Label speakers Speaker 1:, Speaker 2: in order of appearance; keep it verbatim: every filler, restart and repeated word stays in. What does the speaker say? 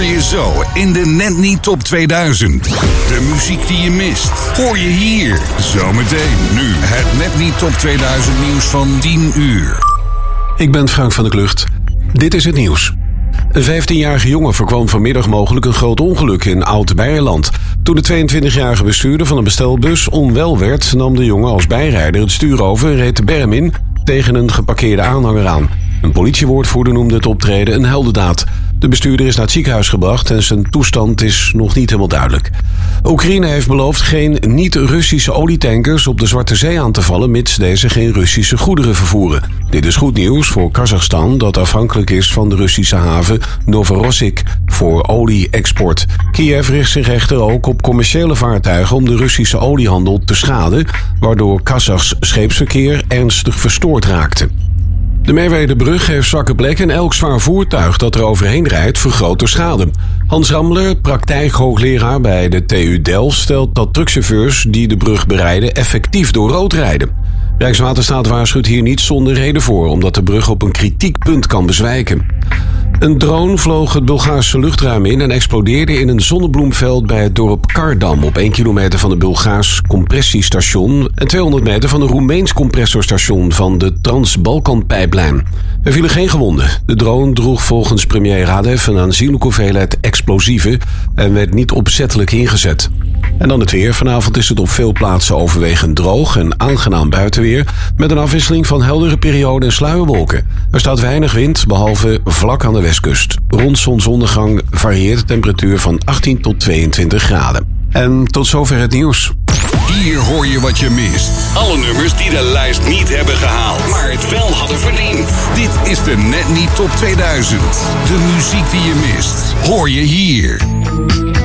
Speaker 1: hoor je zo in de Net Niet Top tweeduizend. De muziek die je mist, hoor je hier. Zometeen nu het Net Niet Top tweeduizend nieuws van tien uur.
Speaker 2: Ik ben Frank van der Klucht. Dit is het nieuws. Een vijftienjarige jongen voorkwam vanmiddag mogelijk een groot ongeluk in Oud-Beijerland. Toen de tweeëntwintigjarige bestuurder van een bestelbus onwel werd, nam de jongen als bijrijder het stuur over en reed de berm in tegen een geparkeerde aanhanger aan. Een politiewoordvoerder noemde het optreden een heldendaad. De bestuurder is naar het ziekenhuis gebracht en zijn toestand is nog niet helemaal duidelijk. Oekraïne heeft beloofd geen niet-Russische olietankers op de Zwarte Zee aan te vallen, mits deze geen Russische goederen vervoeren. Dit is goed nieuws voor Kazachstan, dat afhankelijk is van de Russische haven Novorossiysk voor olie-export. Kiev richt zich echter ook op commerciële vaartuigen om de Russische oliehandel te schaden, waardoor Kazachs scheepsverkeer ernstig verstoord raakte. De Merwedebrug heeft zwakke plekken en elk zwaar voertuig dat er overheen rijdt vergroot de schade. Hans Ramler, praktijkhoogleraar bij de T U Delft, stelt dat truckchauffeurs die de brug berijden effectief door rood rijden. Rijkswaterstaat waarschuwt hier niet zonder reden voor, omdat de brug op een kritiek punt kan bezwijken. Een drone vloog het Bulgaarse luchtruim in en explodeerde in een zonnebloemveld bij het dorp Kardam op één kilometer van het Bulgaars compressiestation en tweehonderd meter van een Roemeens compressorstation van de Trans-Balkan-pijplijn. Er vielen geen gewonden. De drone droeg volgens premier Radev een aanzienlijke hoeveelheid explosieven en werd niet opzettelijk ingezet. En dan het weer. Vanavond is het op veel plaatsen overwegend droog en aangenaam buitenweer, met een afwisseling van heldere perioden en sluierwolken. Er staat weinig wind, behalve vlak aan de westkust. Rond zonsondergang varieert de temperatuur van achttien tot tweeëntwintig graden. En tot zover het nieuws.
Speaker 1: Hier hoor je wat je mist. Alle nummers die de lijst niet hebben gehaald, maar het wel hadden verdiend. Dit is de Net Niet Top tweeduizend. De muziek die je mist, hoor je hier.